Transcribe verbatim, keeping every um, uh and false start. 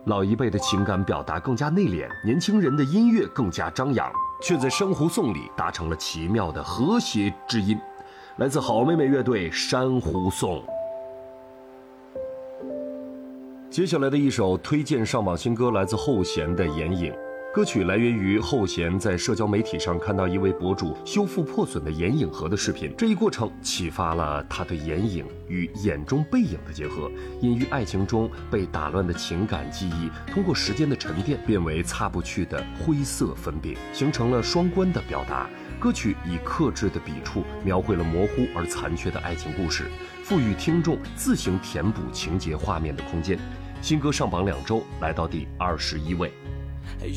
老一辈的情感表达更加内敛，年轻人的音乐更加张扬，却在珊瑚颂里达成了奇妙的和谐之音。来自好妹妹乐队《珊瑚颂》。接下来的一首推荐上榜新歌来自后弦的《眼影》，歌曲来源于后弦在社交媒体上看到一位博主修复破损的眼影盒的视频，这一过程启发了他对眼影与眼中背影的结合，隐于爱情中被打乱的情感记忆，通过时间的沉淀变为擦不去的灰色粉饼，形成了双关的表达。歌曲以克制的笔触描绘了模糊而残缺的爱情故事，赋予听众自行填补情节画面的空间。新歌上榜两周，来到第二十一位。